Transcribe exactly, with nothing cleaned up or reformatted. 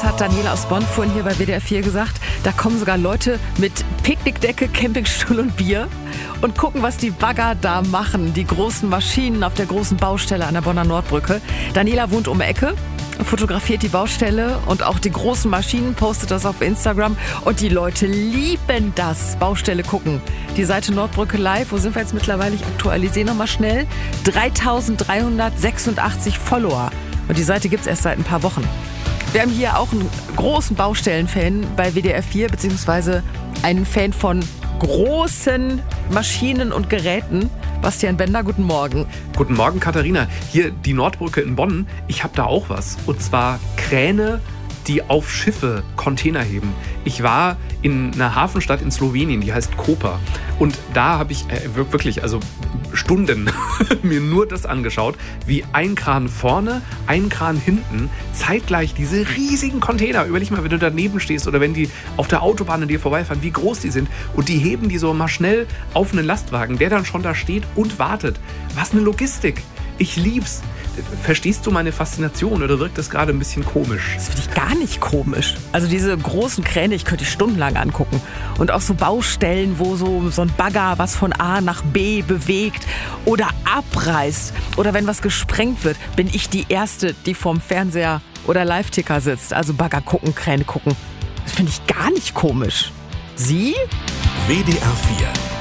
Das hat Daniela aus Bonn vorhin hier bei W D R vier gesagt. Da kommen sogar Leute mit Picknickdecke, Campingstuhl und Bier und gucken, was die Bagger da machen. Die großen Maschinen auf der großen Baustelle an der Bonner Nordbrücke. Daniela wohnt um die Ecke, fotografiert die Baustelle und auch die großen Maschinen, postet das auf Instagram. Und die Leute lieben das, Baustelle gucken. Die Seite Nordbrücke Live, wo sind wir jetzt mittlerweile? Ich aktualisiere nochmal schnell. dreitausenddreihundertsechsundachtzig Follower. Und die Seite gibt es erst seit ein paar Wochen. Wir haben hier auch einen großen Baustellenfan bei W D R vier, beziehungsweise einen Fan von großen Maschinen und Geräten. Bastian Bender, guten Morgen. Guten Morgen, Katharina. Hier die Nordbrücke in Bonn. Ich habe da auch was. Und zwar Kräne, die auf Schiffe Container heben. Ich war in einer Hafenstadt in Slowenien, die heißt Koper. Und da habe ich äh, wirklich, also Stunden mir nur das angeschaut, wie ein Kran vorne, ein Kran hinten zeitgleich diese riesigen Container, überleg mal, wenn du daneben stehst oder wenn die auf der Autobahn an dir vorbeifahren, wie groß die sind. Und die heben die so mal schnell auf einen Lastwagen, der dann schon da steht und wartet. Was eine Logistik. Ich lieb's. Verstehst du meine Faszination oder wirkt das gerade ein bisschen komisch? Das finde ich gar nicht komisch. Also diese großen Kräne, ich könnte die stundenlang angucken. Und auch so Baustellen, wo so, so ein Bagger was von A nach B bewegt oder abreißt. Oder wenn was gesprengt wird, bin ich die Erste, die vorm Fernseher oder Live-Ticker sitzt. Also Bagger gucken, Kräne gucken. Das finde ich gar nicht komisch. Sie? W D R vier